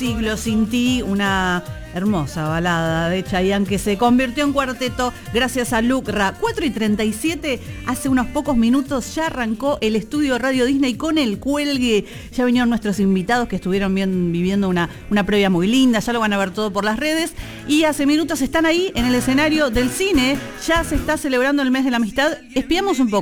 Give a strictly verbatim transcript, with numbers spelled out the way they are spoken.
Siglo sin ti, una hermosa balada de Chayanne que se convirtió en cuarteto gracias a Lucra. cuatro y treinta y siete, hace unos pocos minutos ya arrancó el estudio Radio Disney con el cuelgue. Ya vinieron nuestros invitados que estuvieron bien, viviendo una, una previa muy linda, ya lo van a ver todo por las redes. Y hace minutos están ahí en el escenario del cine, ya se está celebrando el mes de la amistad. Espiamos un poco.